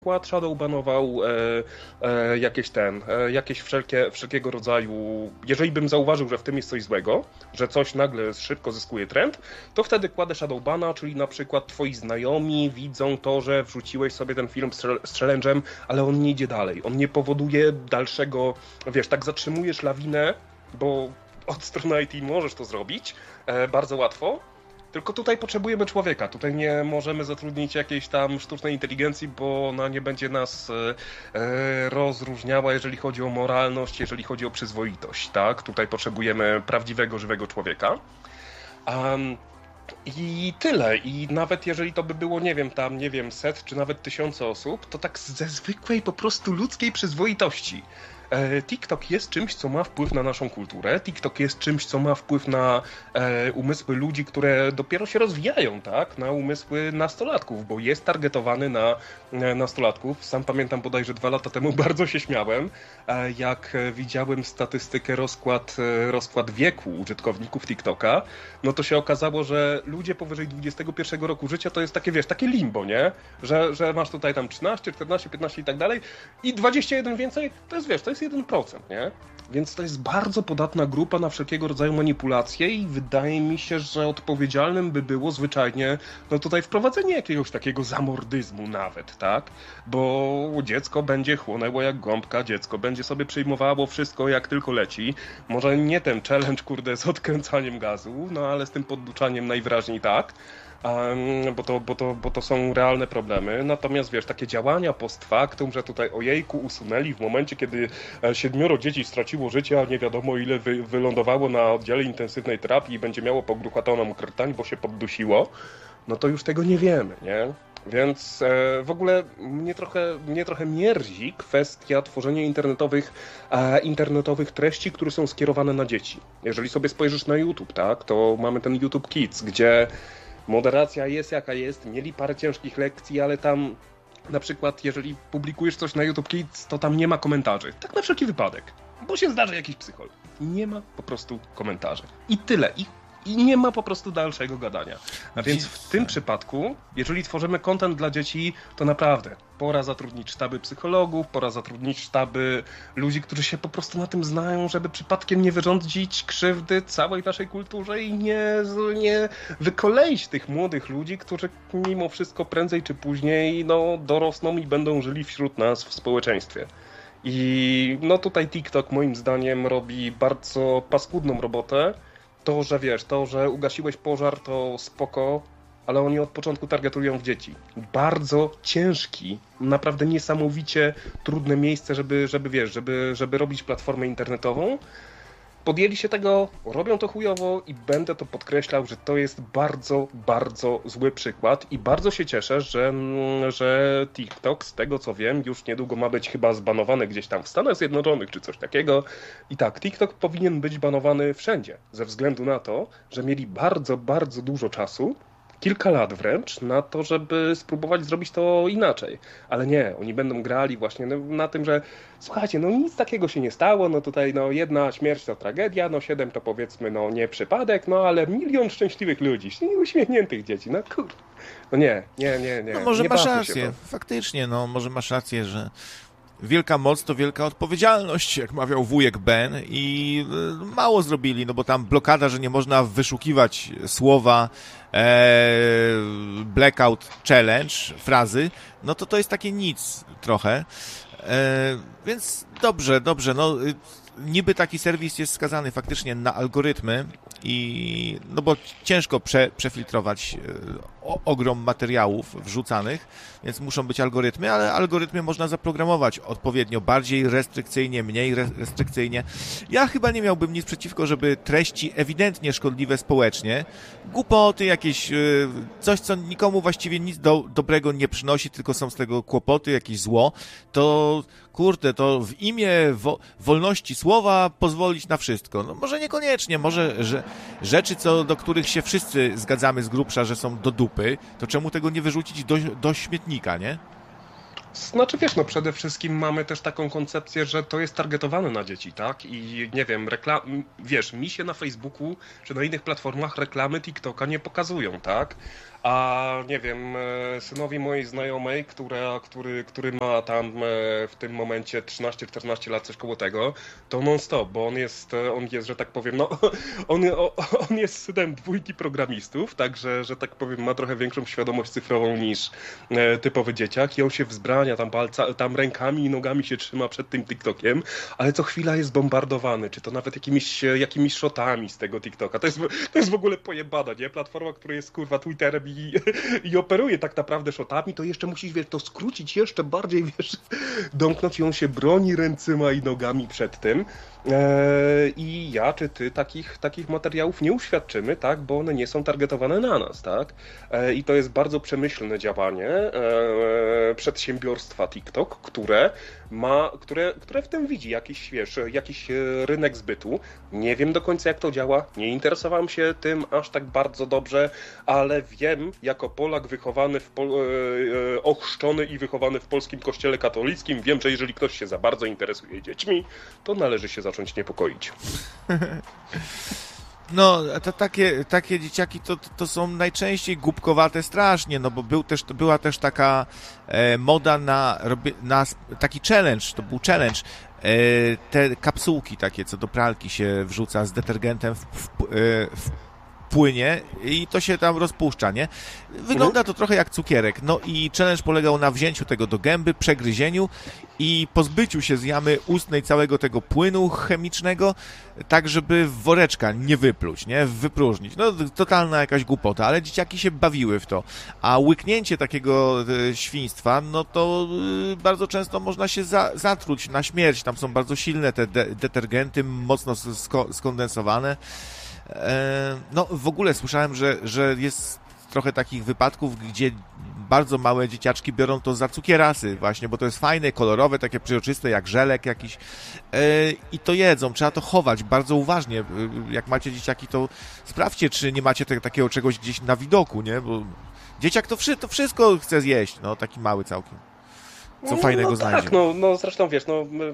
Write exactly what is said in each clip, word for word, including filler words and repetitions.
przykład shadowbanował e, e, jakieś ten, e, jakieś wszelkie, wszelkiego rodzaju, jeżeli bym zauważył, że w tym jest coś złego, że coś nagle szybko zyskuje trend, to wtedy kładę shadowbana, czyli na przykład twoi znajomi widzą to, że wrzuciłeś sobie ten film z, z challenge'em, ale on nie idzie dalej, on nie powoduje dalszego, wiesz, tak zatrzymujesz lawinę, bo od strony I T możesz to zrobić e, bardzo łatwo. Tylko tutaj potrzebujemy człowieka, tutaj nie możemy zatrudnić jakiejś tam sztucznej inteligencji, bo ona nie będzie nas e, rozróżniała, jeżeli chodzi o moralność, jeżeli chodzi o przyzwoitość, tak? Tutaj potrzebujemy prawdziwego, żywego człowieka. Um, I tyle. I nawet jeżeli to by było, nie wiem, tam, nie wiem, set czy nawet tysiące osób, to tak ze zwykłej po prostu ludzkiej przyzwoitości. TikTok jest czymś, co ma wpływ na naszą kulturę. TikTok jest czymś, co ma wpływ na e, umysły ludzi, które dopiero się rozwijają, tak? Na umysły nastolatków, bo jest targetowany na e, nastolatków. Sam pamiętam bodajże dwa lata temu bardzo się śmiałem, e, jak widziałem statystykę, rozkład, e, rozkład wieku użytkowników TikToka, no to się okazało, że ludzie powyżej dwudziestego pierwszego roku życia to jest takie, wiesz, takie limbo, nie? Że, że masz tutaj tam trzynaście, czternaście, piętnaście i tak dalej i dwadzieścia jeden więcej, to jest, wiesz, to jest jeden procent, nie? Więc to jest bardzo podatna grupa na wszelkiego rodzaju manipulacje i wydaje mi się, że odpowiedzialnym by było zwyczajnie, no tutaj wprowadzenie jakiegoś takiego zamordyzmu nawet, tak? Bo dziecko będzie chłonęło jak gąbka, dziecko będzie sobie przyjmowało wszystko jak tylko leci. Może nie ten challenge, kurde, z odkręcaniem gazu, no ale z tym podduczaniem najwyraźniej tak. Um, bo, to, bo, to, bo to są realne problemy. Natomiast wiesz, takie działania post factum, że tutaj ojejku usunęli w momencie, kiedy siedmioro dzieci straciło życie, a nie wiadomo ile wy, wylądowało na oddziale intensywnej terapii i będzie miało pogruchatoną krtań, bo się poddusiło, no to już tego nie wiemy, nie? Więc e, w ogóle mnie trochę, mnie trochę mierzi kwestia tworzenia internetowych, e, internetowych treści, które są skierowane na dzieci. Jeżeli sobie spojrzysz na YouTube, tak, to mamy ten YouTube Kids, gdzie moderacja jest jaka jest, mieli parę ciężkich lekcji, ale tam na przykład jeżeli publikujesz coś na YouTube Kids, to tam nie ma komentarzy. Tak na wszelki wypadek, bo się zdarzy jakiś psychol. Nie ma po prostu komentarzy. I tyle. I, i nie ma po prostu dalszego gadania. A więc w tym przypadku, jeżeli tworzymy content dla dzieci, to naprawdę pora zatrudnić sztaby psychologów, pora zatrudnić sztaby ludzi, którzy się po prostu na tym znają, żeby przypadkiem nie wyrządzić krzywdy całej naszej kulturze i nie, nie wykoleić tych młodych ludzi, którzy mimo wszystko prędzej czy później no, dorosną i będą żyli wśród nas w społeczeństwie. I no tutaj TikTok moim zdaniem robi bardzo paskudną robotę. To, że wiesz, to, że ugasiłeś pożar, to spoko, ale oni od początku targetują w dzieci. Bardzo ciężki, naprawdę niesamowicie trudne miejsce, żeby, żeby wiesz, żeby, żeby robić platformę internetową. Podjęli się tego, robią to chujowo i będę to podkreślał, że to jest bardzo, bardzo zły przykład i bardzo się cieszę, że, że TikTok, z tego co wiem, już niedługo ma być chyba zbanowany gdzieś tam w Stanach Zjednoczonych czy coś takiego. I tak, TikTok powinien być banowany wszędzie, ze względu na to, że mieli bardzo, bardzo dużo czasu, kilka lat wręcz, na to, żeby spróbować zrobić to inaczej. Ale nie, oni będą grali właśnie na tym, że słuchajcie, no nic takiego się nie stało, no tutaj no jedna śmierć to tragedia, no siedem to powiedzmy no nie przypadek, no ale milion szczęśliwych ludzi, uśmiechniętych dzieci, no kurde. No nie, nie, nie, nie. No może nie masz rację, faktycznie, no może masz rację, że wielka moc to wielka odpowiedzialność, jak mawiał wujek Ben i mało zrobili, no bo tam blokada, że nie można wyszukiwać słowa e, blackout challenge, frazy, no to to jest takie nic trochę, e, więc dobrze, dobrze, no niby taki serwis jest skazany faktycznie na algorytmy i no bo ciężko prze, przefiltrować o, ogrom materiałów wrzucanych, więc muszą być algorytmy, ale algorytmy można zaprogramować odpowiednio, bardziej restrykcyjnie, mniej restrykcyjnie. Ja chyba nie miałbym nic przeciwko, żeby treści ewidentnie szkodliwe społecznie, głupoty jakieś, coś co nikomu właściwie nic do, dobrego nie przynosi, tylko są z tego kłopoty, jakieś zło, to kurde, to w imię wo, wolności słowa pozwolić na wszystko. No może niekoniecznie, może że, rzeczy, co, do których się wszyscy zgadzamy z grubsza, że są do dupy, to czemu tego nie wyrzucić do, do śmietnika, nie? Znaczy wiesz, no przede wszystkim mamy też taką koncepcję, że to jest targetowane na dzieci, tak? I nie wiem, reklam... wiesz, mi się na Facebooku czy na innych platformach reklamy TikToka nie pokazują, tak? A nie wiem, synowi mojej znajomej, która, który, który ma tam w tym momencie trzynaście czternaście lat, coś koło tego, to non stop, bo on jest, on jest, że tak powiem, no on, on jest synem dwójki programistów, także, że tak powiem, ma trochę większą świadomość cyfrową niż typowy dzieciak i on się wzbrania, tam, palca, tam rękami i nogami się trzyma przed tym TikTokiem, ale co chwila jest bombardowany, czy to nawet jakimiś, jakimiś shotami z tego TikToka. To jest, to jest w ogóle pojebana, nie? Platforma, która jest kurwa Twitterem i, i operuje tak naprawdę shotami, to jeszcze musisz, wiesz, to skrócić jeszcze bardziej, wiesz, domknąć i on się broni ręcyma i nogami przed tym. I ja czy ty takich, takich materiałów nie uświadczymy, tak, bo one nie są targetowane na nas, tak? I to jest bardzo przemyślne działanie przedsiębiorstwa TikTok, które ma, które, które w tym widzi jakiś, wiesz, jakiś rynek zbytu. Nie wiem do końca jak to działa, nie interesowałem się tym aż tak bardzo dobrze, ale wiem, jako Polak wychowany, w Pol- ochrzczony i wychowany w polskim kościele katolickim, wiem, że jeżeli ktoś się za bardzo interesuje dziećmi, to należy się zacząć niepokoić. No, to takie, takie dzieciaki to, to są najczęściej głupkowate strasznie, no bo był też, była też taka e, moda na, na taki challenge, to był challenge, e, te kapsułki takie, co do pralki się wrzuca z detergentem w, w, w płynie i to się tam rozpuszcza, nie? Wygląda to trochę jak cukierek. No i challenge polegał na wzięciu tego do gęby, przegryzieniu i pozbyciu się z jamy ustnej całego tego płynu chemicznego, tak żeby woreczka nie wypluć, nie? Wypróżnić. No totalna jakaś głupota, ale dzieciaki się bawiły w to. A łyknięcie takiego e, świństwa, no to e, bardzo często można się za, zatruć na śmierć. Tam są bardzo silne te de- detergenty, mocno sko- skondensowane. No w ogóle słyszałem, że, że jest trochę takich wypadków, gdzie bardzo małe dzieciaczki biorą to za cukierasy właśnie, bo to jest fajne, kolorowe, takie przejrzyste jak żelek jakiś i to jedzą. Trzeba to chować bardzo uważnie. Jak macie dzieciaki, to sprawdźcie, czy nie macie te, takiego czegoś gdzieś na widoku, nie? Bo dzieciak to, wszy- to wszystko chce zjeść, no taki mały całkiem. Co fajnego no znajdzie. Tak, no, no zresztą wiesz, no... My...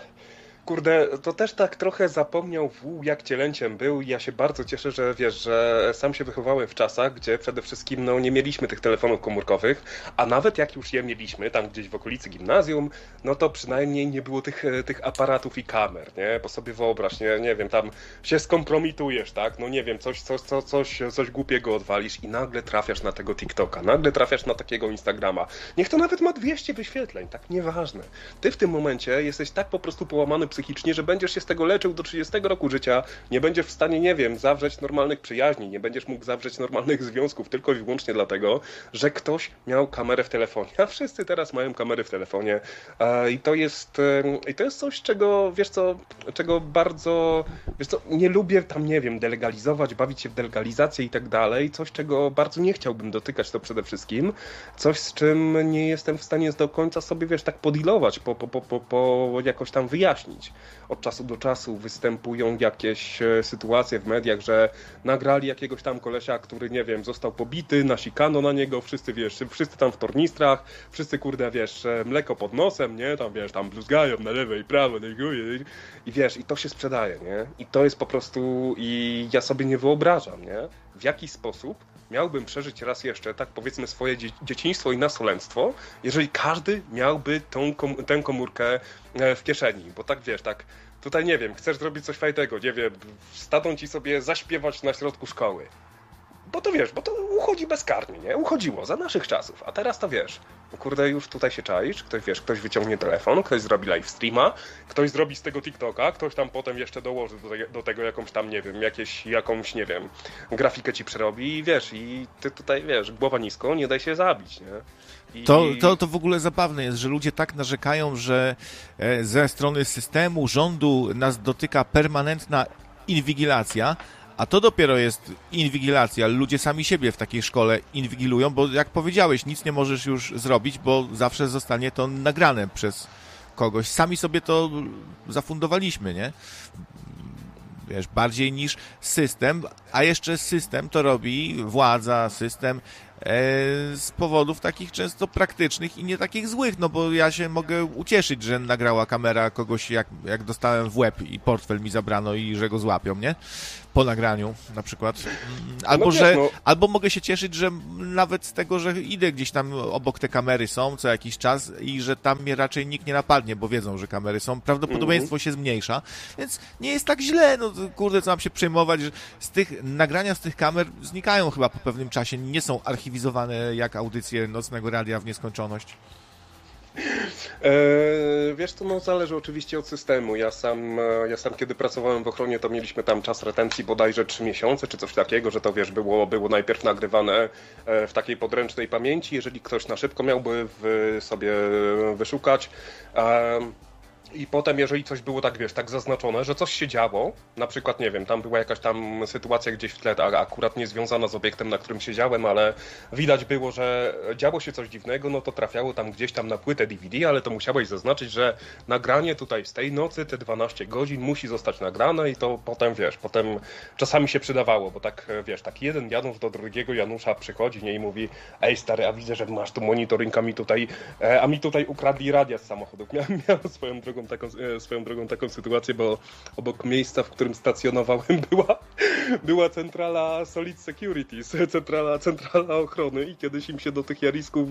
Kurde, to też tak trochę zapomniał wół, jak cielęciem był i ja się bardzo cieszę, że wiesz, że sam się wychowałem w czasach, gdzie przede wszystkim no, nie mieliśmy tych telefonów komórkowych, a nawet jak już je mieliśmy, tam gdzieś w okolicy gimnazjum, no to przynajmniej nie było tych, tych aparatów i kamer, nie? Bo sobie wyobraź, nie, nie wiem, tam się skompromitujesz, tak? No nie wiem, coś, coś, coś, coś, coś głupiego odwalisz i nagle trafiasz na tego TikToka, nagle trafiasz na takiego Instagrama. Niech to nawet ma dwieście wyświetleń, tak? Nieważne. Ty w tym momencie jesteś tak po prostu połamany psychicznie, że będziesz się z tego leczył do trzydziestego roku życia, nie będziesz w stanie, nie wiem, zawrzeć normalnych przyjaźni, nie będziesz mógł zawrzeć normalnych związków, tylko i wyłącznie dlatego, że ktoś miał kamerę w telefonie, a wszyscy teraz mają kamery w telefonie i to jest, i to jest coś, czego, wiesz co, czego bardzo, wiesz co, nie lubię tam, nie wiem, delegalizować, bawić się w delegalizację i tak dalej, coś, czego bardzo nie chciałbym dotykać, to przede wszystkim, coś, z czym nie jestem w stanie do końca sobie, wiesz, tak podilować, po, po, po, po, po jakoś tam wyjaśnić. Od czasu do czasu występują jakieś sytuacje w mediach, że nagrali jakiegoś tam kolesia, który, nie wiem, został pobity, nasikano na niego, wszyscy, wiesz, wszyscy tam w tornistrach, wszyscy, kurde, wiesz, mleko pod nosem, nie, tam, wiesz, tam bluzgają na lewo i prawo, i wiesz, i to się sprzedaje, nie, i to jest po prostu, i ja sobie nie wyobrażam, nie, w jaki sposób miałbym przeżyć raz jeszcze, tak powiedzmy, swoje dzie- dzieciństwo i nastolenstwo, jeżeli każdy miałby tą kom- tę komórkę w kieszeni, bo tak wiesz, tak, tutaj nie wiem, chcesz zrobić coś fajnego, nie wiem, staną ci sobie zaśpiewać na środku szkoły. Bo to wiesz, bo to uchodzi bezkarnie, nie? Uchodziło za naszych czasów, a teraz to wiesz, kurde, już tutaj się czaisz, ktoś, wiesz, ktoś wyciągnie telefon, ktoś zrobi live streama, ktoś zrobi z tego TikToka, ktoś tam potem jeszcze dołoży do, te, do tego jakąś tam, nie wiem, jakieś, jakąś, nie wiem, grafikę ci przerobi i wiesz, i ty tutaj, wiesz, głowa nisko, nie daj się zabić, nie? I... To, to, to w ogóle zabawne jest, że ludzie tak narzekają, że ze strony systemu, rządu nas dotyka permanentna inwigilacja, a to dopiero jest inwigilacja. Ludzie sami siebie w takiej szkole inwigilują, bo jak powiedziałeś, nic nie możesz już zrobić, bo zawsze zostanie to nagrane przez kogoś. Sami sobie to zafundowaliśmy, nie? Wiesz, bardziej niż system, a jeszcze system to robi władza, system z powodów takich często praktycznych i nie takich złych, no bo ja się mogę ucieszyć, że nagrała kamera kogoś, jak, jak dostałem w łeb i portfel mi zabrano i że go złapią, nie? Po nagraniu na przykład. Albo, no wiesz, że, no. albo mogę się cieszyć, że nawet z tego, że idę gdzieś tam obok te kamery są co jakiś czas i że tam mnie raczej nikt nie napadnie, bo wiedzą, że kamery są. Prawdopodobieństwo mm-hmm. się zmniejsza, więc nie jest tak źle. No kurde, co mam się przejmować, że z tych nagrania z tych kamer znikają chyba po pewnym czasie, nie są archiwizowane jak audycje Nocnego Radia w nieskończoność. Eee, wiesz, to no, zależy oczywiście od systemu. Ja sam, ja sam kiedy pracowałem w ochronie, to mieliśmy tam czas retencji bodajże trzy miesiące, czy coś takiego, że to wiesz, było, było najpierw nagrywane w takiej podręcznej pamięci, jeżeli ktoś na szybko miałby w sobie wyszukać. Eee, I potem, jeżeli coś było tak, wiesz, tak zaznaczone, że coś się działo, na przykład, nie wiem, tam była jakaś tam sytuacja gdzieś w tle, akurat nie związana z obiektem, na którym siedziałem, ale widać było, że działo się coś dziwnego, no to trafiało tam gdzieś tam na płytę D V D, ale to musiałeś zaznaczyć, że nagranie tutaj z tej nocy, te dwanaście godzin musi zostać nagrane i to potem, wiesz, potem czasami się przydawało, bo tak, wiesz, tak jeden Janusz do drugiego Janusza przychodzi, nie, i mówi: ej stary, a widzę, że masz tu monitoring, a mi tutaj, a mi tutaj ukradli radia z samochodów. Miałem, miałem swoją drogą Taką, swoją drogą taką sytuację, bo obok miejsca, w którym stacjonowałem, była, była centrala Solid Securities, centrala, centrala ochrony i kiedyś im się do tych jarisków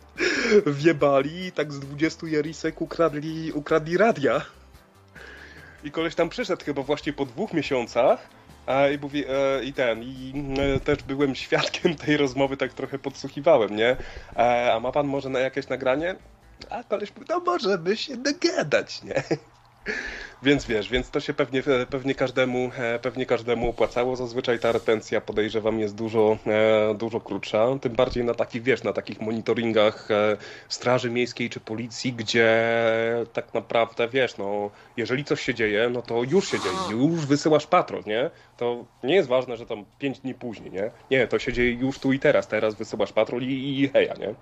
wjebali i tak z dwudziestu jarisek ukradli, ukradli radia. I koleś tam przyszedł chyba właśnie po dwóch miesiącach i mówi, i ten, i też byłem świadkiem tej rozmowy, tak trochę podsłuchiwałem, nie? A ma pan może na jakieś nagranie? A koleś mówi, no możemy się dogadać, nie? Więc wiesz, więc to się pewnie, pewnie, każdemu, pewnie każdemu opłacało. Zazwyczaj ta retencja, podejrzewam, jest dużo, dużo krótsza. Tym bardziej na takich, wiesz, na takich monitoringach Straży Miejskiej czy Policji, gdzie tak naprawdę, wiesz, no, jeżeli coś się dzieje, no to już się dzieje, już wysyłasz patrol, nie? To nie jest ważne, że tam pięć dni później, nie? Nie, to się dzieje już tu i teraz. Teraz wysyłasz patrol i, i heja, nie?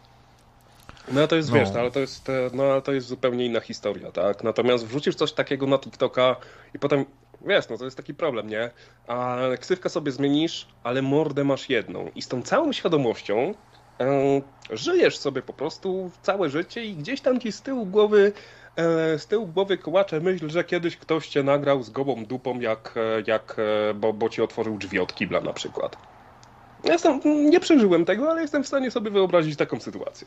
No to jest, no. wiesz, no, ale to jest, no, ale to jest zupełnie inna historia, tak? Natomiast wrzucisz coś takiego na TikToka i potem, wiesz, no to jest taki problem, nie? A ksywkę sobie zmienisz, ale mordę masz jedną. I z tą całą świadomością e, żyjesz sobie po prostu całe życie i gdzieś tam ci z tyłu głowy e, z tyłu głowy kołacze myśl, że kiedyś ktoś cię nagrał z gołą dupą, jak, jak bo, bo ci otworzył drzwi od kibla na przykład. Ja jestem, nie przeżyłem tego, ale jestem w stanie sobie wyobrazić taką sytuację.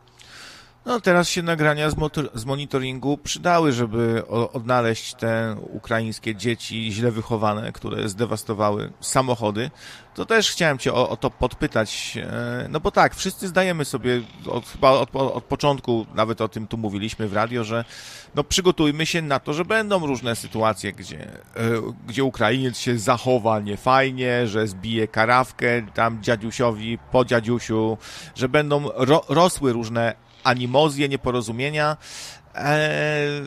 No teraz się nagrania z, motor- z monitoringu przydały, żeby o- odnaleźć te ukraińskie dzieci źle wychowane, które zdewastowały samochody. To też chciałem cię o, o to podpytać, no bo tak, wszyscy zdajemy sobie od, chyba od, od początku, nawet o tym tu mówiliśmy w radio, że no przygotujmy się na to, że będą różne sytuacje, gdzie, gdzie Ukrainiec się zachowa niefajnie, że zbije karawkę tam dziadziusiowi po dziadziusiu, że będą ro- rosły różne animozje, nieporozumienia. Eee,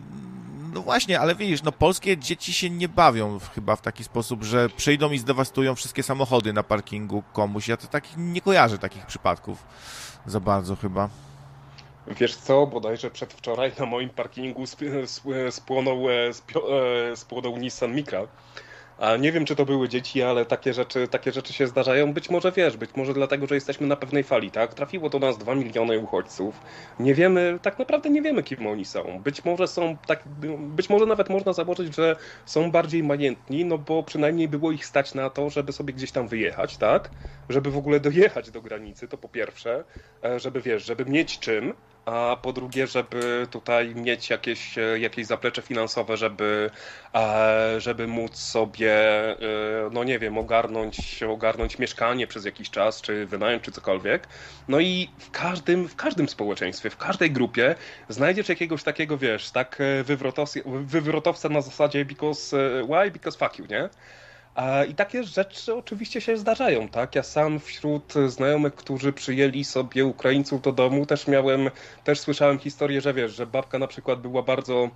no właśnie, ale widzisz, no polskie dzieci się nie bawią chyba w taki sposób, że przyjdą i zdewastują wszystkie samochody na parkingu komuś. Ja to tak nie kojarzę takich przypadków za bardzo chyba. Wiesz co, bodajże przedwczoraj na moim parkingu sp- sp- spłonął, sp- spłonął Nissan Micra. A nie wiem, czy to były dzieci, ale takie rzeczy, takie rzeczy się zdarzają. Być może, wiesz, być może dlatego, że jesteśmy na pewnej fali, tak? Trafiło do nas dwa miliony uchodźców. Nie wiemy, tak naprawdę nie wiemy, kim oni są. Być może są, tak, być może nawet można założyć, że są bardziej majętni, no bo przynajmniej było ich stać na to, żeby sobie gdzieś tam wyjechać, tak? Żeby w ogóle dojechać do granicy, to po pierwsze, żeby, wiesz, żeby mieć czym, a po drugie, żeby tutaj mieć jakieś, jakieś zaplecze finansowe, żeby, żeby móc sobie, no nie wiem, ogarnąć, ogarnąć mieszkanie przez jakiś czas, czy wynająć, czy cokolwiek. No i w każdym, w każdym społeczeństwie, w każdej grupie znajdziesz jakiegoś takiego, wiesz, tak wywrotowca, wywrotowca na zasadzie because why, because fuck you, nie? I takie rzeczy oczywiście się zdarzają, tak? Ja sam wśród znajomych, którzy przyjęli sobie Ukraińców do domu, też miałem, też słyszałem historię, że wiesz, że babka na przykład była bardzo,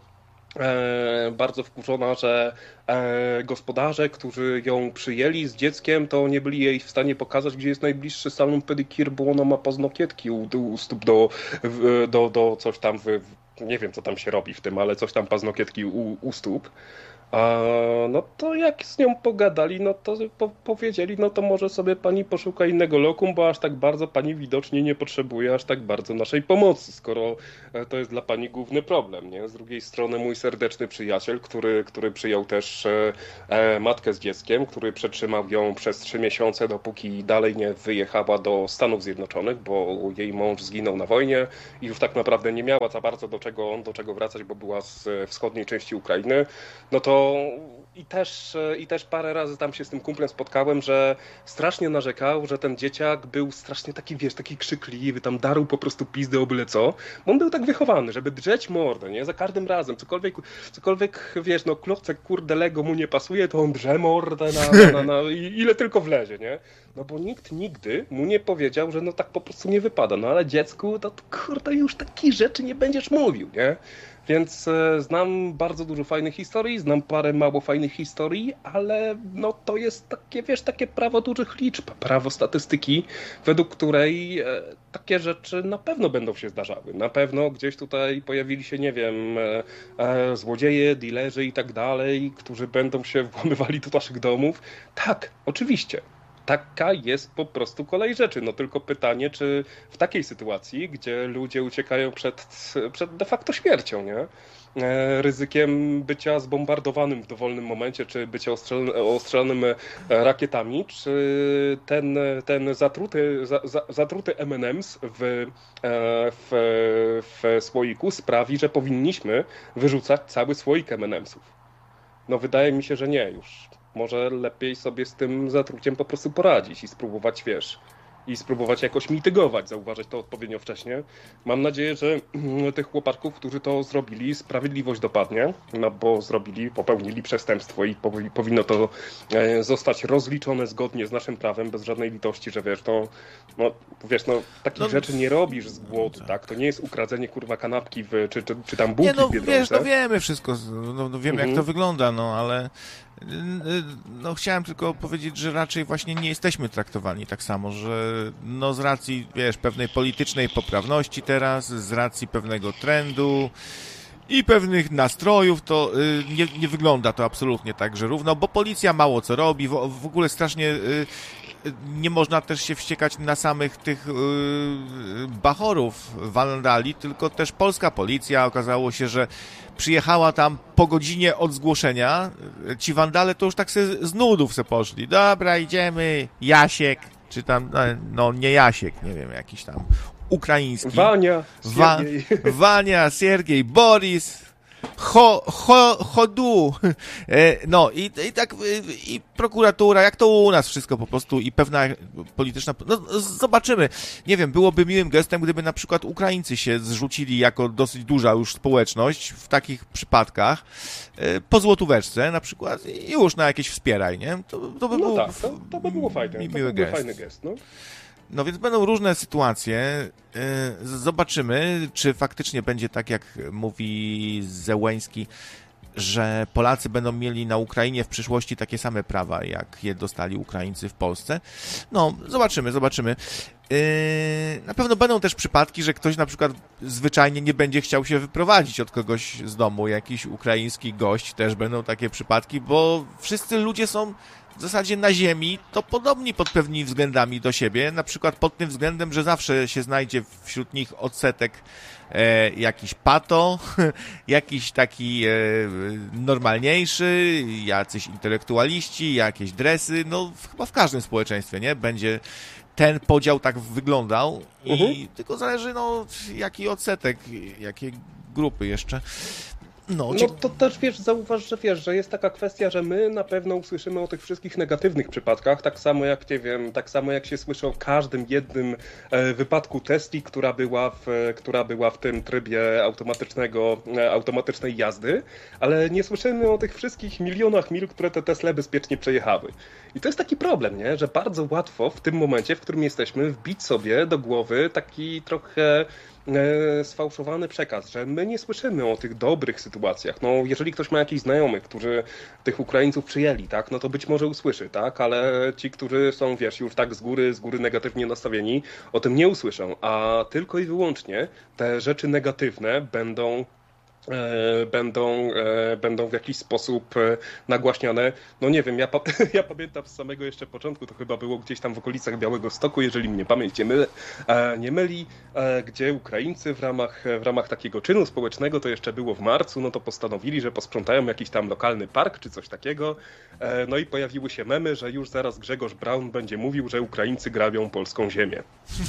e, bardzo wkurzona, że e, gospodarze, którzy ją przyjęli z dzieckiem, to nie byli jej w stanie pokazać, gdzie jest najbliższy salon pedikir, bo ona ma paznokietki u, u stóp do, do, do coś tam, w, nie wiem co tam się robi w tym, ale coś tam paznokietki u, u stóp. A, no to jak z nią pogadali, no to po, powiedzieli, no to może sobie pani poszuka innego lokum, bo aż tak bardzo pani widocznie nie potrzebuje aż tak bardzo naszej pomocy, skoro to jest dla pani główny problem, nie? Z drugiej strony mój serdeczny przyjaciel, który, który przyjął też e, matkę z dzieckiem, który przetrzymał ją przez trzy miesiące, dopóki dalej nie wyjechała do Stanów Zjednoczonych, bo jej mąż zginął na wojnie i już tak naprawdę nie miała za bardzo do czego, do czego wracać, bo była z wschodniej części Ukrainy, no to i też, i też parę razy tam się z tym kumplem spotkałem, że strasznie narzekał, że ten dzieciak był strasznie taki, wiesz, taki krzykliwy, tam darł po prostu pizdę o byle co, bo on był tak wychowany, żeby drzeć mordę, nie? Za każdym razem, cokolwiek, cokolwiek wiesz, no klocek kurde Lego mu nie pasuje, to on drze mordę na, na, na, na ile tylko wlezie, nie? No bo nikt nigdy mu nie powiedział, że no tak po prostu nie wypada, no ale dziecku, to kurde już takich rzeczy nie będziesz mówił, nie? Więc e, znam bardzo dużo fajnych historii, znam parę mało fajnych historii, ale no to jest takie, wiesz, takie prawo dużych liczb, prawo statystyki, według której e, takie rzeczy na pewno będą się zdarzały. Na pewno gdzieś tutaj pojawili się, nie wiem, e, e, złodzieje, dilerzy i tak dalej, którzy będą się włamywali do naszych domów. Tak, oczywiście. Taka jest po prostu kolej rzeczy. No tylko pytanie, czy w takiej sytuacji, gdzie ludzie uciekają przed, przed de facto śmiercią, nie? Ryzykiem bycia zbombardowanym w dowolnym momencie, czy bycia ostrzelonym rakietami, czy ten, ten zatruty, za, za, zatruty M and M's w, w, w słoiku sprawi, że powinniśmy wyrzucać cały słoik M and M'sów. No wydaje mi się, że nie już. Może lepiej sobie z tym zatruciem po prostu poradzić i spróbować, wiesz, i spróbować jakoś mitygować, zauważyć to odpowiednio wcześnie. Mam nadzieję, że tych chłopaków, którzy to zrobili, sprawiedliwość dopadnie, no bo zrobili, popełnili przestępstwo i powinno to zostać rozliczone zgodnie z naszym prawem, bez żadnej litości, że wiesz, to, no, wiesz, no, takich no, rzeczy nie robisz z głodu, tak. tak? To nie jest ukradzenie, kurwa, kanapki, w, czy, czy, czy tam bułki nie, no, w Biedronce. Wiesz, no wiemy wszystko, no, no wiemy, mhm. jak to wygląda, no, ale no chciałem tylko powiedzieć, że raczej właśnie nie jesteśmy traktowani tak samo, że no z racji, wiesz, pewnej politycznej poprawności teraz, z racji pewnego trendu i pewnych nastrojów, to y, nie, nie wygląda to absolutnie tak, że równo, bo policja mało co robi, w, w ogóle strasznie y, nie można też się wściekać na samych tych y, bachorów wandali, tylko też polska policja, okazało się, że przyjechała tam po godzinie od zgłoszenia, ci wandale to już tak se z nudów se poszli, dobra, idziemy, Jasiek, czy tam, no nie Jasiek, nie wiem, jakiś tam ukraiński. Wania, Siergiej. Wa- Wania, Siergiej, Boris, Ho, ho, Hodu. No i, i tak i prokuratura, jak to u nas wszystko po prostu i pewna polityczna... No zobaczymy. Nie wiem, byłoby miłym gestem, gdyby na przykład Ukraińcy się zrzucili jako dosyć duża już społeczność w takich przypadkach po złotóweczce na przykład i już na jakieś wspieraj, nie? To, to by no był tak, to, to by było fajne. Miły to by gest. fajny gest, no. No więc będą różne sytuacje. Zobaczymy, czy faktycznie będzie tak, jak mówi Zełenski, że Polacy będą mieli na Ukrainie w przyszłości takie same prawa, jak je dostali Ukraińcy w Polsce. No, zobaczymy, zobaczymy. Na pewno będą też przypadki, że ktoś na przykład zwyczajnie nie będzie chciał się wyprowadzić od kogoś z domu, jakiś ukraiński gość, też będą takie przypadki, bo wszyscy ludzie są w zasadzie na ziemi to podobni pod pewnymi względami do siebie, na przykład pod tym względem, że zawsze się znajdzie wśród nich odsetek e, jakiś pato, jakiś taki e, normalniejszy, jacyś intelektualiści, jakieś dresy, no chyba w każdym społeczeństwie, nie? Będzie ten podział tak wyglądał i mhm. tylko zależy, no, jaki odsetek, jakie grupy jeszcze. No, no to też wiesz, zauważ, że wiesz, że jest taka kwestia, że my na pewno usłyszymy o tych wszystkich negatywnych przypadkach, tak samo jak, nie wiem, tak samo jak się słyszy o każdym jednym e, wypadku Tesli, która była w, która była w tym trybie automatycznego, e, automatycznej jazdy, ale nie słyszymy o tych wszystkich milionach mil, które te Tesle bezpiecznie przejechały. I to jest taki problem, nie? Że bardzo łatwo w tym momencie, w którym jesteśmy, wbić sobie do głowy taki trochę sfałszowany przekaz, że my nie słyszymy o tych dobrych sytuacjach. No, jeżeli ktoś ma jakichś znajomych, którzy tych Ukraińców przyjęli, tak, no to być może usłyszy, tak, ale ci, którzy są, wiesz, już tak z góry, z góry negatywnie nastawieni, o tym nie usłyszą, a tylko i wyłącznie te rzeczy negatywne będą Będą, będą w jakiś sposób nagłaśniane. No nie wiem, ja, pa, ja pamiętam z samego jeszcze początku, to chyba było gdzieś tam w okolicach Białegostoku, jeżeli mnie pamięć nie myli, nie myli, gdzie Ukraińcy w ramach, w ramach takiego czynu społecznego, to jeszcze było w marcu, no to postanowili, że posprzątają jakiś tam lokalny park czy coś takiego. No i pojawiły się memy, że już zaraz Grzegorz Braun będzie mówił, że Ukraińcy grabią polską ziemię.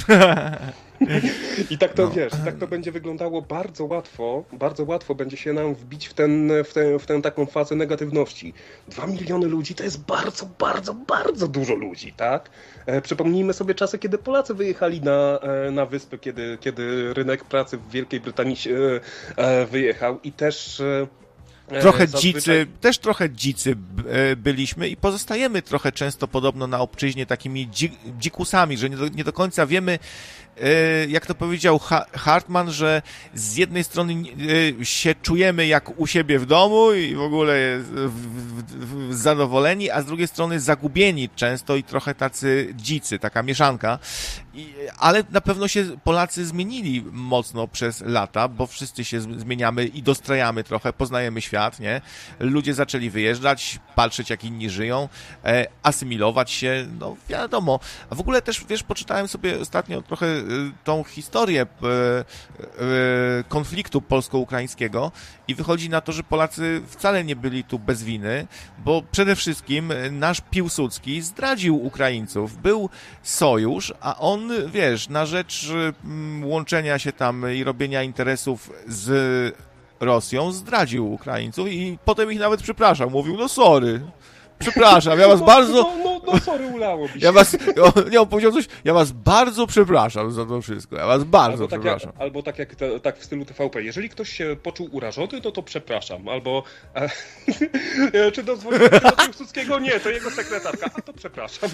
I tak to no. wiesz, i tak to będzie wyglądało bardzo łatwo, bardzo łatwo będzie się nam wbić w, ten, w, tę, w tę taką fazę negatywności. Dwa miliony ludzi to jest bardzo, bardzo, bardzo dużo ludzi, tak? E, przypomnijmy sobie czasy, kiedy Polacy wyjechali na, e, na wyspy, kiedy, kiedy rynek pracy w Wielkiej Brytanii się, e, wyjechał i też... E, Trochę Zazwyczaj... dzicy, też trochę dzicy byliśmy i pozostajemy trochę często podobno na obczyźnie takimi dzikusami, że nie do, nie do końca wiemy, jak to powiedział Hartman, że z jednej strony się czujemy jak u siebie w domu i w ogóle zadowoleni, a z drugiej strony zagubieni często i trochę tacy dzicy, taka mieszanka. I, ale na pewno się Polacy zmienili mocno przez lata, bo wszyscy się zmieniamy i dostrajamy trochę, poznajemy świat, nie? Ludzie zaczęli wyjeżdżać, patrzeć jak inni żyją, e, asymilować się, no wiadomo. A w ogóle też, wiesz, poczytałem sobie ostatnio trochę e, tą historię e, e, konfliktu polsko-ukraińskiego i wychodzi na to, że Polacy wcale nie byli tu bez winy, bo przede wszystkim nasz Piłsudski zdradził Ukraińców. Był sojusz, a on, wiesz, na rzecz łączenia się tam i robienia interesów z Rosją zdradził Ukraińców i potem ich nawet przepraszał. Mówił, no sorry, przepraszam, ja was no, bardzo... No, no, no sorry, ulało mi się. Ja was, nie, on powiedział coś, ja was bardzo przepraszam za to wszystko, ja was bardzo albo tak przepraszam. Jak, albo tak jak te, tak w stylu T V P, jeżeli ktoś się poczuł urażony, to to przepraszam, albo e, czy dozwolił do Piłsudskiego? Nie, to jego sekretarka, a to przepraszam.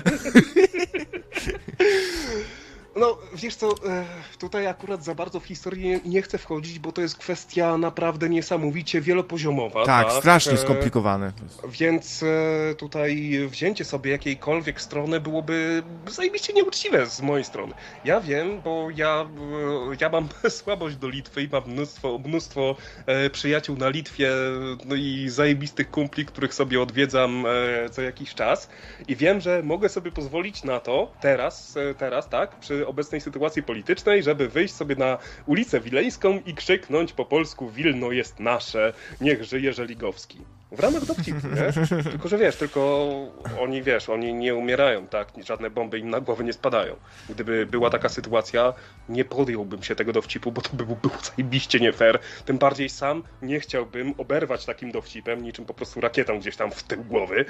No, wiesz co, tutaj akurat za bardzo w historię nie chcę wchodzić, bo to jest kwestia naprawdę niesamowicie wielopoziomowa. Tak, tak? strasznie skomplikowane. Więc tutaj wzięcie sobie jakiejkolwiek strony byłoby zajebiście nieuczciwe z mojej strony. Ja wiem, bo ja, ja mam słabość do Litwy i mam mnóstwo, mnóstwo przyjaciół na Litwie, no i zajebistych kumpli, których sobie odwiedzam co jakiś czas. I wiem, że mogę sobie pozwolić na to teraz, teraz, tak, przy obecnej sytuacji politycznej, żeby wyjść sobie na ulicę Wileńską i krzyknąć po polsku: Wilno jest nasze, niech żyje Żeligowski. W ramach dowcipu, nie? Tylko, że wiesz, tylko oni, wiesz, oni nie umierają, tak? Żadne bomby im na głowę nie spadają. Gdyby była taka sytuacja, nie podjąłbym się tego dowcipu, bo to by było zajebiście nie fair. Tym bardziej sam nie chciałbym oberwać takim dowcipem, niczym po prostu rakietą gdzieś tam w tył głowy,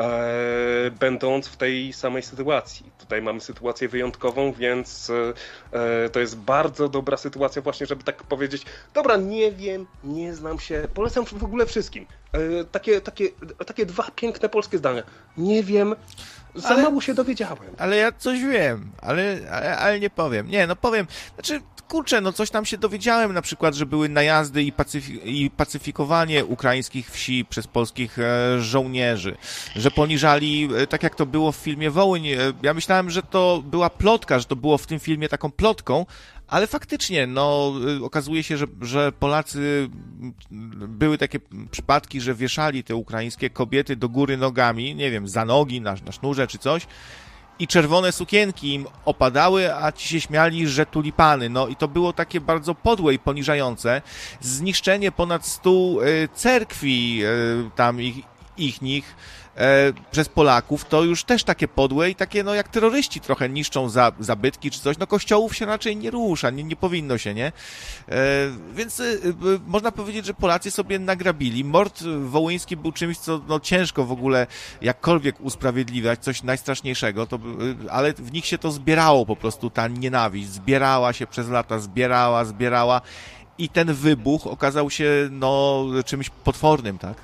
e, będąc w tej samej sytuacji. Tutaj mamy sytuację wyjątkową, więc e, to jest bardzo dobra sytuacja właśnie, żeby tak powiedzieć: dobra, nie wiem, nie znam się, polecam w ogóle wszystkim. E, takie, takie, takie dwa piękne polskie zdania. Nie wiem, za ale, mało się dowiedziałem. Ale ja coś wiem, ale, ale, ale nie powiem. Nie, no powiem, znaczy, kurczę, no coś tam się dowiedziałem, na przykład, że były najazdy i, pacyfi- i pacyfikowanie ukraińskich wsi przez polskich e, żołnierzy, że poniżali, e, tak jak to było w filmie Wołyń. E, ja myślałem, że to była plotka, że to było w tym filmie taką plotką, ale faktycznie, no, okazuje się, że, że Polacy, były takie przypadki, że wieszali te ukraińskie kobiety do góry nogami, nie wiem, za nogi, na, na sznurze czy coś, i czerwone sukienki im opadały, a ci się śmiali, że tulipany. No i to było takie bardzo podłe i poniżające. Zniszczenie ponad stu y, cerkwi y, tam ich, ich nich, E, przez Polaków, to już też takie podłe i takie, no jak terroryści trochę niszczą za, zabytki czy coś, no kościołów się raczej nie rusza, nie, nie powinno się, nie? E, więc e, można powiedzieć, że Polacy sobie nagrabili. Mord wołyński był czymś, co no, ciężko w ogóle jakkolwiek usprawiedliwiać, coś najstraszniejszego, to, ale w nich się to zbierało po prostu, ta nienawiść, zbierała się przez lata, zbierała, zbierała i ten wybuch okazał się, no, czymś potwornym, tak?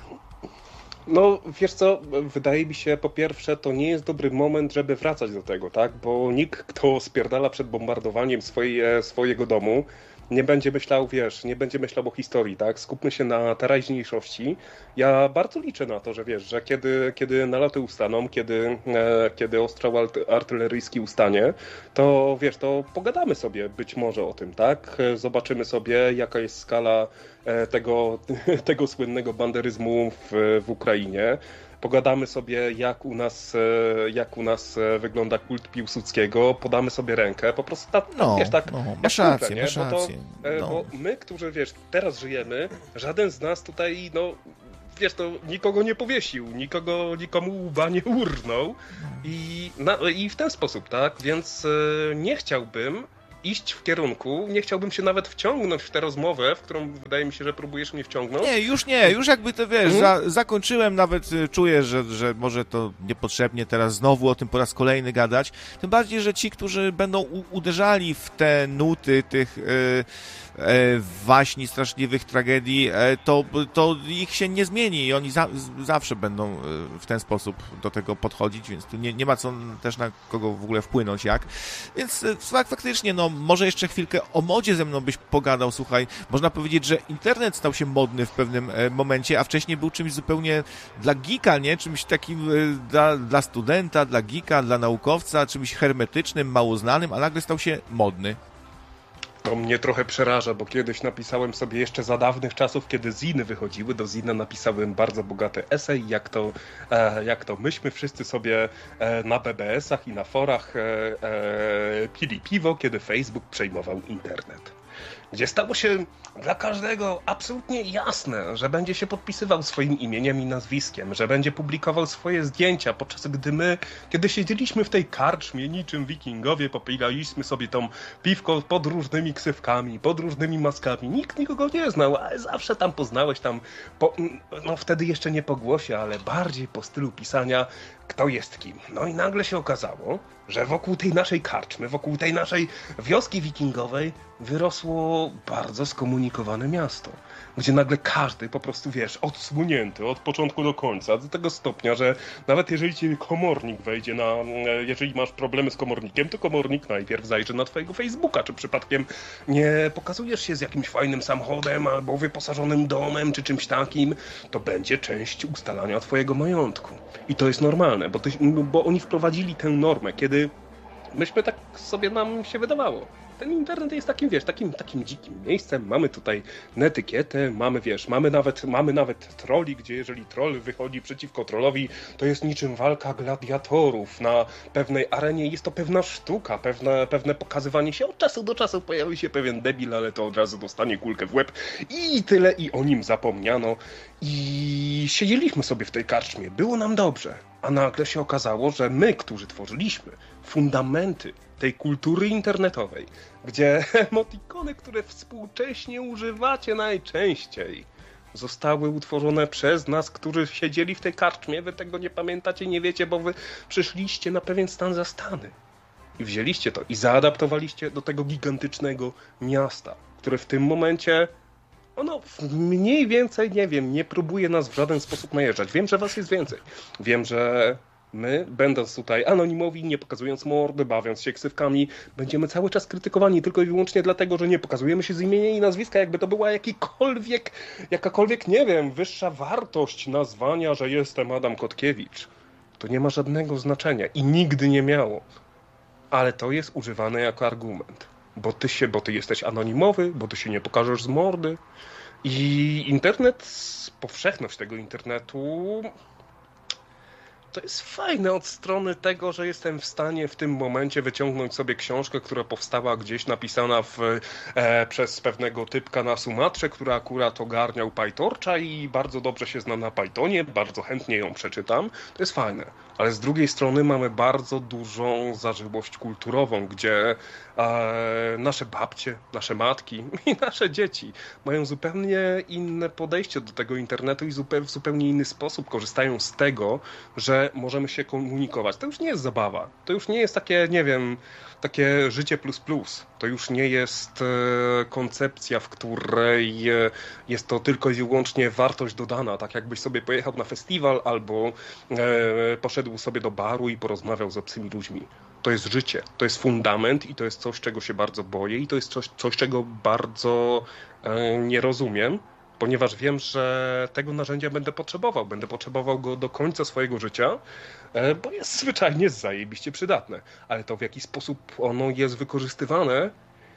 No, wiesz co, wydaje mi się, po pierwsze, to nie jest dobry moment, żeby wracać do tego, tak? Bo nikt, kto spierdala przed bombardowaniem swojej, swojego domu, nie będzie myślał, wiesz, nie będzie myślał o historii, tak? Skupmy się na teraźniejszości. Ja bardzo liczę na to, że wiesz, że kiedy, kiedy naloty ustaną, kiedy, e, kiedy ostrzał artyleryjski ustanie, to wiesz, to pogadamy sobie być może o tym, tak? Zobaczymy sobie, jaka jest skala e, tego, tego słynnego banderyzmu w, w Ukrainie. Pogadamy sobie, jak u nas, jak u nas wygląda kult Piłsudskiego, podamy sobie rękę, po prostu tak, no, wiesz, tak, no, masz rację, nie? masz Bo, to, rację. No. bo my, którzy, wiesz, teraz żyjemy, żaden z nas tutaj, no, wiesz, to nikogo nie powiesił, nikogo, nikomu łba nie urnął i, na, i w ten sposób, tak, więc nie chciałbym iść w kierunku, nie chciałbym się nawet wciągnąć w tę rozmowę, w którą wydaje mi się, że próbujesz mnie wciągnąć. Nie, już nie, już jakby to wiesz, mhm. za, zakończyłem, nawet czuję, że, że może to niepotrzebnie teraz znowu o tym po raz kolejny gadać, tym bardziej, że ci, którzy będą u, uderzali w te nuty tych yy, yy, waśni, straszliwych tragedii, yy, to, to ich się nie zmieni i oni za, zawsze będą yy, w ten sposób do tego podchodzić, więc tu nie, nie ma co też na kogo w ogóle wpłynąć jak, więc yy, faktycznie, no może jeszcze chwilkę o modzie ze mną byś pogadał, słuchaj. Można powiedzieć, że internet stał się modny w pewnym momencie, a wcześniej był czymś zupełnie dla geeka, nie? Czymś takim dla, dla studenta, dla geeka, dla naukowca, czymś hermetycznym, mało znanym, a nagle stał się modny. To mnie trochę przeraża, bo kiedyś napisałem sobie jeszcze za dawnych czasów, kiedy ziny wychodziły, do zina napisałem bardzo bogaty esej, jak to, e, jak to myśmy wszyscy sobie e, na B B S-ach i na forach e, e, pili piwo, kiedy Facebook przejmował internet. Gdzie stało się dla każdego absolutnie jasne, że będzie się podpisywał swoim imieniem i nazwiskiem, że będzie publikował swoje zdjęcia, podczas gdy my, kiedy siedzieliśmy w tej karczmie, niczym wikingowie, popijaliśmy sobie tą piwko pod różnymi ksywkami, pod różnymi maskami. Nikt nikogo nie znał, ale zawsze tam poznałeś tam, po, no wtedy jeszcze nie po głosie, ale bardziej po stylu pisania, kto jest kim. No i nagle się okazało, że wokół tej naszej karczmy, wokół tej naszej wioski wikingowej wyrosło bardzo skomunikowane miasto, gdzie nagle każdy po prostu, wiesz, odsłonięty od początku do końca, do tego stopnia, że nawet jeżeli ci komornik wejdzie na, jeżeli masz problemy z komornikiem, to komornik najpierw zajrzy na twojego Facebooka, czy przypadkiem nie pokazujesz się z jakimś fajnym samochodem, albo wyposażonym domem, czy czymś takim, to będzie część ustalania twojego majątku. I to jest normalne, bo, ty, bo oni wprowadzili tę normę, kiedy myśmy tak sobie nam się wydawało. Ten internet jest takim, wiesz, takim, takim dzikim miejscem. Mamy tutaj netykietę, mamy, wiesz, mamy nawet, mamy nawet trolli, gdzie jeżeli troll wychodzi przeciwko trollowi, to jest niczym walka gladiatorów na pewnej arenie. Jest to pewna sztuka, pewne, pewne pokazywanie się. Od czasu do czasu pojawi się pewien debil, ale to od razu dostanie kulkę w łeb i tyle, i o nim zapomniano. I siedzieliśmy sobie w tej karczmie, było nam dobrze. A nagle się okazało, że my, którzy tworzyliśmy fundamenty tej kultury internetowej, gdzie emotikony, które współcześnie używacie najczęściej, zostały utworzone przez nas, którzy siedzieli w tej karczmie. Wy tego nie pamiętacie, nie wiecie, bo wy przyszliście na pewien stan zastany. I wzięliście to i zaadaptowaliście do tego gigantycznego miasta, które w tym momencie, ono mniej więcej, nie wiem, nie próbuje nas w żaden sposób najeżdżać. Wiem, że was jest więcej. Wiem, że my, będąc tutaj anonimowi, nie pokazując mordy, bawiąc się ksywkami, będziemy cały czas krytykowani tylko i wyłącznie dlatego, że nie pokazujemy się z imienia i nazwiska, jakby to była jakikolwiek, jakakolwiek, nie wiem, wyższa wartość nazwania, że jestem Adam Kotkiewicz. To nie ma żadnego znaczenia i nigdy nie miało. Ale to jest używane jako argument. Bo ty się, bo ty jesteś anonimowy, bo ty się nie pokażesz z mordy. I internet, powszechność tego internetu, to jest fajne od strony tego, że jestem w stanie w tym momencie wyciągnąć sobie książkę, która powstała gdzieś, napisana w, e, przez pewnego typka na Sumatrze, która akurat ogarniał PyTorcha i bardzo dobrze się zna na Pythonie, bardzo chętnie ją przeczytam. To jest fajne. Ale z drugiej strony mamy bardzo dużą zażyłość kulturową, gdzie e, nasze babcie, nasze matki i nasze dzieci mają zupełnie inne podejście do tego internetu i zupeł, w zupełnie inny sposób korzystają z tego, że że możemy się komunikować. To już nie jest zabawa. To już nie jest takie, nie wiem, takie życie plus plus. To już nie jest koncepcja, w której jest to tylko i wyłącznie wartość dodana. Tak jakbyś sobie pojechał na festiwal albo poszedł sobie do baru i porozmawiał z obcymi ludźmi. To jest życie, to jest fundament i to jest coś, czego się bardzo boję i to jest coś, coś czego bardzo nie rozumiem. Ponieważ wiem, że tego narzędzia będę potrzebował. Będę potrzebował go do końca swojego życia, bo jest zwyczajnie zajebiście przydatne. Ale to, w jaki sposób ono jest wykorzystywane,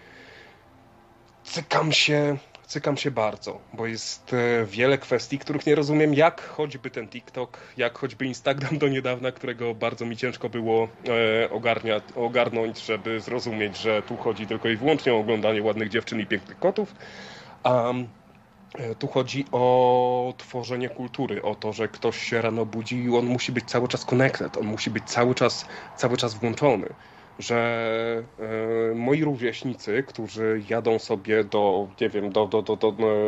cykam się, cykam się bardzo, bo jest wiele kwestii, których nie rozumiem, jak choćby ten TikTok, jak choćby Instagram do niedawna, którego bardzo mi ciężko było ogarnia, ogarnąć, żeby zrozumieć, że tu chodzi tylko i wyłącznie o oglądanie ładnych dziewczyn i pięknych kotów. Um, Tu chodzi o tworzenie kultury, o to, że ktoś się rano budzi i on musi być cały czas connected, on musi być cały czas, cały czas włączony. Że e, moi rówieśnicy, którzy jadą sobie do, nie wiem, do, do, do, do,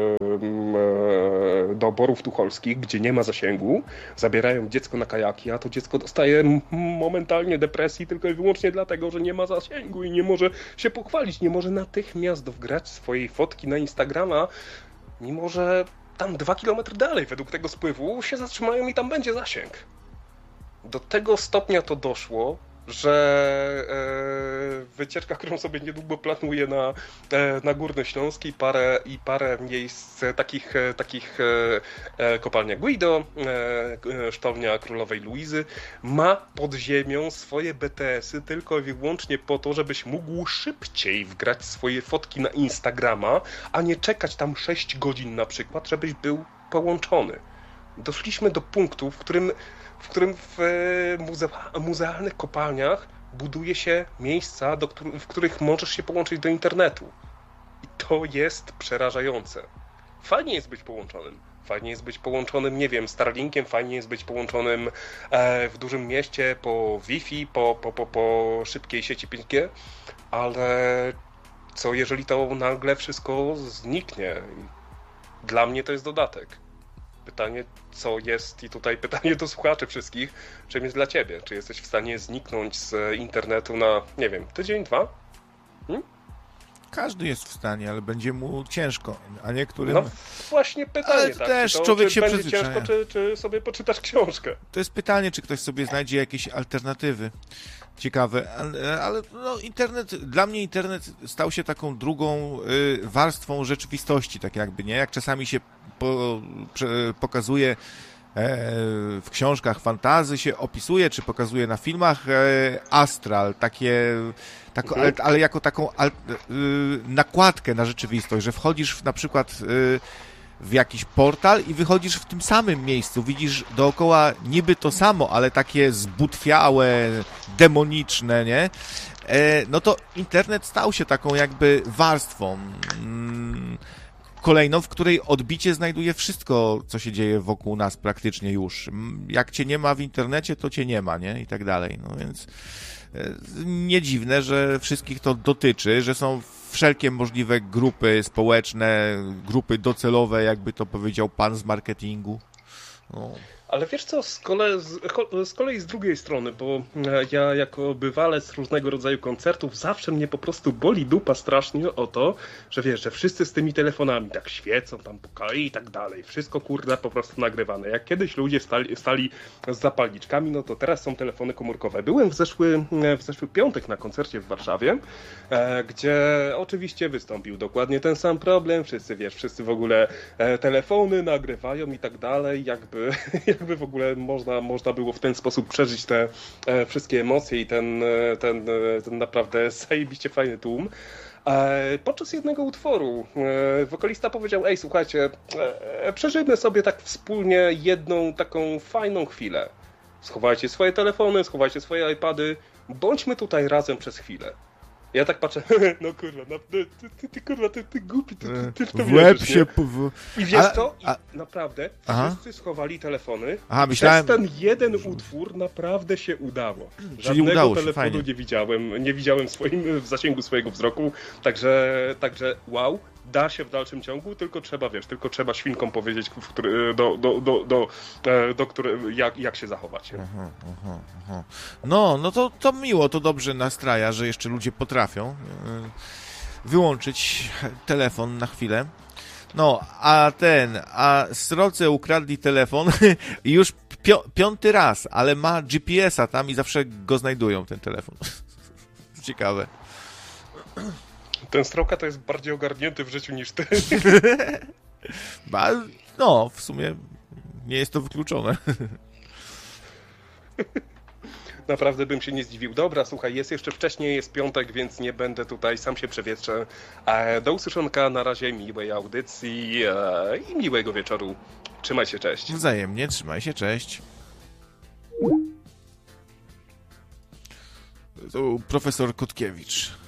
e, do Borów Tucholskich, gdzie nie ma zasięgu, zabierają dziecko na kajaki, a to dziecko dostaje momentalnie depresji tylko i wyłącznie dlatego, że nie ma zasięgu i nie może się pochwalić, nie może natychmiast wgrać swojej fotki na Instagrama, mimo że tam dwa kilometry dalej według tego spływu się zatrzymają i tam będzie zasięg. Do tego stopnia to doszło, że e, wycieczka, którą sobie niedługo planuję na, e, na Górny Śląsk i parę, i parę miejsc takich, e, takich e, kopalnia Guido, e, sztownia Królowej Luizy, ma pod ziemią swoje B T S y tylko i wyłącznie po to, żebyś mógł szybciej wgrać swoje fotki na Instagrama, a nie czekać tam sześć godzin na przykład, żebyś był połączony. Doszliśmy do punktu, w którym w którym w muzea- muzealnych kopalniach buduje się miejsca, do których, w których możesz się połączyć do internetu. I to jest przerażające. Fajnie jest być połączonym. Fajnie jest być połączonym, nie wiem, Starlinkiem, fajnie jest być połączonym e, w dużym mieście po Wi-Fi, po, po, po, po szybkiej sieci pięć G, ale co jeżeli to nagle wszystko zniknie? Dla mnie to jest dodatek. Pytanie, co jest, i tutaj pytanie do słuchaczy wszystkich, czym jest dla ciebie? Czy jesteś w stanie zniknąć z internetu na, nie wiem, tydzień, dwa? Hmm? Każdy jest w stanie, ale będzie mu ciężko, a niektórym... No właśnie pytanie, ale tak. też Czy to, człowiek czy się będzie przyzwyczaja. ciężko, czy, czy sobie poczytasz książkę? To jest pytanie, czy ktoś sobie znajdzie jakieś alternatywy ciekawe, ale, ale no, internet, dla mnie internet stał się taką drugą y, warstwą rzeczywistości, tak jakby, nie? Jak czasami się po, prze, pokazuje e, w książkach fantasy, się opisuje, czy pokazuje na filmach e, astral, takie, tak, ale, ale jako taką al, y, nakładkę na rzeczywistość, że wchodzisz w, na przykład y, w jakiś portal i wychodzisz w tym samym miejscu, widzisz dookoła niby to samo, ale takie zbutwiałe, demoniczne, nie? E, no to internet stał się taką jakby warstwą mm, kolejną, w której odbicie znajduje wszystko, co się dzieje wokół nas praktycznie już. Jak cię nie ma w internecie, to cię nie ma, nie? I tak dalej. No więc e, nie dziwne, że wszystkich to dotyczy, że są wszelkie możliwe grupy społeczne, grupy docelowe, jakby to powiedział pan z marketingu. No. Ale wiesz co, z kolei, z kolei z drugiej strony, bo ja jako bywalec różnego rodzaju koncertów zawsze mnie po prostu boli dupa strasznie o to, że wiesz, że wszyscy z tymi telefonami tak świecą, tam pukają i tak dalej. Wszystko kurde po prostu nagrywane. Jak kiedyś ludzie stali, stali z zapalniczkami, no to teraz są telefony komórkowe. Byłem w zeszły, w zeszły piątek na koncercie w Warszawie, gdzie oczywiście wystąpił dokładnie ten sam problem. Wszyscy, wiesz, wszyscy w ogóle telefony nagrywają i tak dalej, jakby... jakby w ogóle można, można było w ten sposób przeżyć te e, wszystkie emocje i ten, e, ten, e, ten naprawdę zajebiście fajny tłum. E, podczas jednego utworu e, wokalista powiedział: ej, słuchajcie, e, przeżyjmy sobie tak wspólnie jedną taką fajną chwilę. Schowajcie swoje telefony, schowajcie swoje iPady, bądźmy tutaj razem przez chwilę. Ja tak patrzę, no kurwa, no, ty, ty, ty kurwa, ty, ty głupi, ty, ty, ty w to w łeb wierzysz, się... W... I wiesz a, co? I a... naprawdę Aha. wszyscy schowali telefony. Aha, myślałem... Przez ten jeden utwór naprawdę się udało. Czyli Żadnego udało się, telefonu fajnie. nie widziałem, nie widziałem swoim, w zasięgu swojego wzroku, także, także wow. da się w dalszym ciągu, tylko trzeba, wiesz, tylko trzeba świnkom powiedzieć, w który, do, do, do, do, e, do który, jak, jak się zachować. Nie? Aha, aha, aha. No, no to, to miło, to dobrze nastraja, że jeszcze ludzie potrafią e, wyłączyć telefon na chwilę. No, a ten, a sroce ukradli telefon i już pio, piąty raz, ale ma G P S-a tam i zawsze go znajdują, ten telefon. Ciekawe. Ten sroka to jest bardziej ogarnięty w życiu niż ty. Ba, no, w sumie nie jest to wykluczone. Naprawdę bym się nie zdziwił. Dobra, słuchaj, jest jeszcze wcześniej, jest piątek, więc nie będę tutaj, sam się przewietrzę. Do usłyszonka, na razie, miłej audycji i miłego wieczoru. Trzymaj się, cześć. Wzajemnie, trzymaj się, cześć. To profesor Kotkiewicz.